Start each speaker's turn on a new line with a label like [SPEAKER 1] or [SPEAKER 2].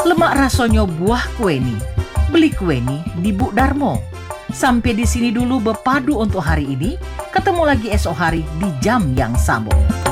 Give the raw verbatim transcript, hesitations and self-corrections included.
[SPEAKER 1] Lemak rasanya buah kueni. Beli kueni di Bu Darmo. Sampai di sini dulu Bepadu untuk hari ini. Ketemu lagi esok hari di jam yang sama.